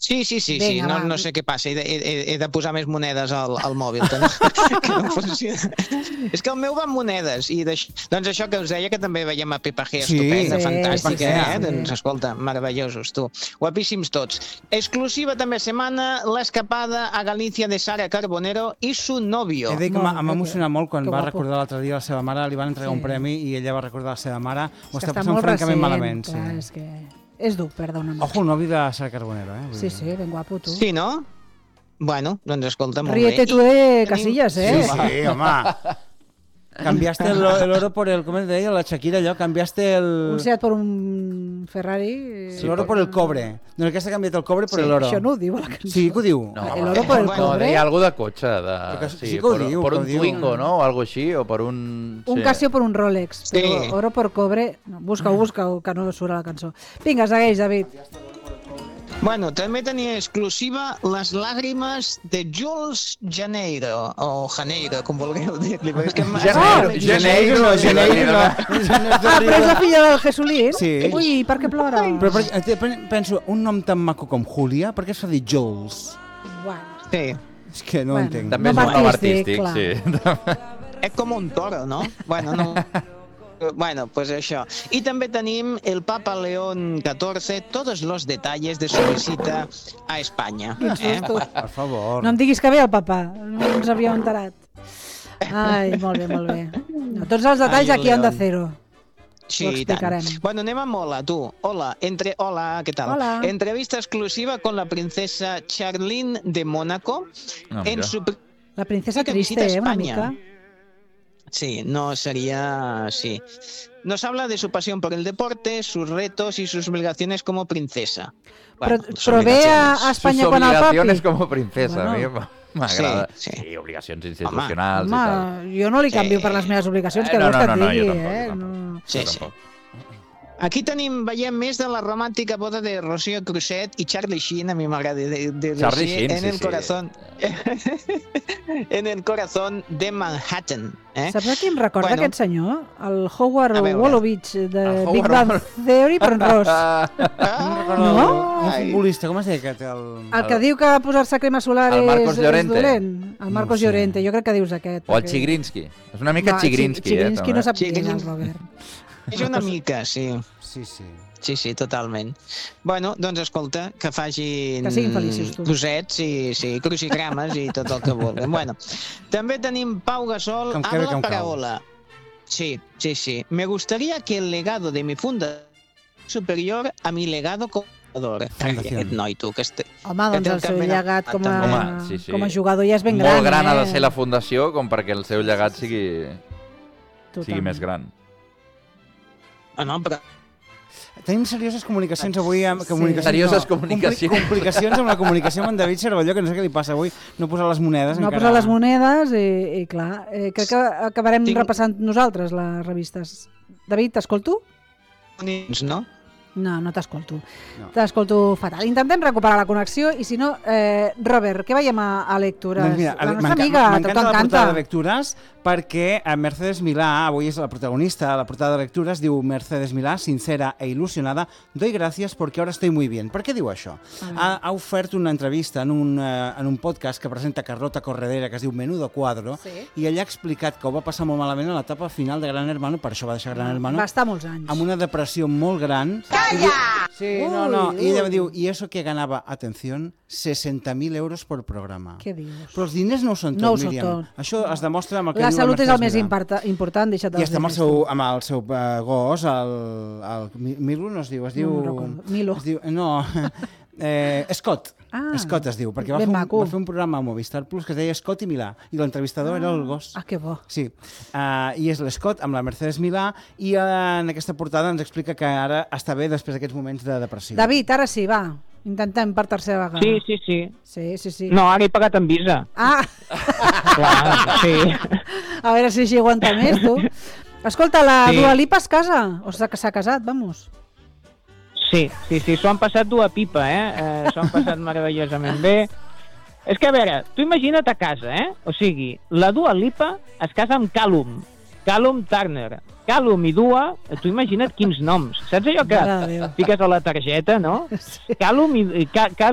Sí, Vinga, no sé què passa, he de posar més monedes al mòbil, que no funciona. És que el meu va amb monedes, i doncs això que us deia, que també veiem a Pepa G, estupenda, fantàstica, doncs escolta, meravellosos, tu, guapíssims tots. Exclusiva també setmana, l'escapada a Galícia de Sara Carbonero i su novio. He de dir que m'ha emocionat molt quan va recordar l'altre dia la seva mare, li van entregar un premi i ella va recordar la seva mare, ho està passant francament malament. Clar, és que... És dur, perdona'm. Ojo, el novi de Sara Carbonero, Sí, ben guapo, tu. Sí, no? Bueno, escolta, molt bé. Ríete tú de Casillas, Sí, home. Cambiaste el oro por el... ¿Cómo te deia la Shakira allò? Cambiaste el... Un Seat por un Ferrari... Sí, l'oro por el cobre. No, aquesta ha canviat el cobre por el oro. Això no ho diu, la cançó. Sí, que ho diu. El oro por el cobre. No, deia algo de cotxe. Sí, que ho diu. Per un Twingo, ¿no? O algo així, o per un... Un Casio por un Rolex. Però oro por cobre... Busca-ho, que no surt a la cançó. Vinga, segueix, David. Bueno, també tenia exclusiva les làgrimes de Jules Janeiro, o Janeiro, com vulgueu dir-li. Janeiro. Però és la filla del Jesulín? Sí. Ui, per què plora? Però penso, un nom tan maco com Julia, per què es fa dir Jules? Bueno. Sí. És que no ho entenc. També és un nom artístic, sí. És com un toro, no? Bueno, pues això. I també tenim el Papa León XIV, todos los detalles de su visita a Espanya. Per favor. No em diguis que ve el papa, no ens havíem enterat. Ai, molt bé. No, tots els detalls aquí a Onda Cero. Sí, i tant. Bueno, anem amb Hola, tu. Hola, què tal? Hola. Entrevista exclusiva con la princesa Charlene de Mónaco. La princesa triste, una mica. Sí, no sería... Sí. Nos habla de su pasión por el deporte, sus retos y sus obligaciones como princesa. Bueno, però ve a Espanya quan el papi... Sus obligaciones como princesa, a mi m'agrada. Sí, obligacions institucionals i tal. Home, jo no li canvio per les meves obligacions, que vols que et digui, jo tampoc. Aquí veiem més de la romàntica boda de Rocío Cruzet i Charlie Sheen, a mi m'agrada dir-li així, en el corazón de Manhattan. Saps a qui em recorda aquest senyor? El Howard Wolowitz de Big Bang Theory, però en ros. No? Un futbolista, com es deia aquest? El que diu que posar-se crema solar és dolent. El Marcos Llorente, jo crec que dius aquest. O el Chigrinsky. És una mica Chigrinsky. Chigrinsky no sap qui és el Robert. És una mica, sí. Sí, totalment. Bueno, doncs escolta, que facin cosets i crucigrames i tot el que vulguin. Bueno, també tenim Pau Gasol, habla para Hola. Sí. Me gustaría que el legado de mi fundación superior a mi legado como jugador. Aquest noi, tu, que home, doncs el seu llegat com a jugador ja és ben gran. Molt gran ha de ser la fundació com perquè el seu llegat sigui més gran. No, però... Tenim serioses comunicacions avui amb... Serioses comunicacions. Complicacions amb la comunicació amb en David Cervelló, que no sé què li passa avui. No posa les monedes encara. No posa les monedes i clar, crec que acabarem repassant nosaltres les revistes. David, t'escolto? No? No t'escolto. T'escolto fatal. Intentem recuperar la connexió i si no, Robert, què veiem a Lectures? Doncs mira, la nostra amiga, m'encanta la portada de Lectures perquè Mercedes Milà, avui és la protagonista, la portada de Lectures diu Mercedes Milà, sincera e ilusionada, doy gracias porque ahora estoy muy bien. Per què diu això? Ha ofert una entrevista en un podcast que presenta Carlota Corredera que es diu Menudo Cuadro i ella ha explicat que ho va passar molt malament a l'etapa final de Gran Hermano, per això va deixar Gran Hermano. Va estar molts anys. Amb una depressió molt gran. Sí, no. I ella diu, y eso que ganava, atención, 60.000 euros por programa. Què dius? Però els diners no ho són tot, Míriam. Això es demostra amb el que diu la salut és el més important, deixa't els diners. I està amb el seu gos, el Milo no es diu, es diu... Milo. No, Scott. Scott es diu, perquè va fer un programa a Movistar Plus que es deia Scott i Milà, i l'entrevistador era el gos. Que bo. Sí, i és l'Scott amb la Mercedes Milà, i en aquesta portada ens explica que ara està bé després d'aquests moments de depressió. David, ara sí, va, intentem per tercera vegada. Sí. No, ara he pagat amb Visa. Clar, sí. A veure si així aguanta més, tu. Escolta, la Dua Lipa es casa, o s'ha casat, vamos. Sí, s'ho han passat d'una pipa, s'ho han passat meravellosament bé. És que, a veure, tu imagina't a casa, o sigui, la Dua Lipa es casa amb Callum Turner. Callum i Dua, tu imagina't quins noms. Saps allò que fiques a la targeta, no? Callum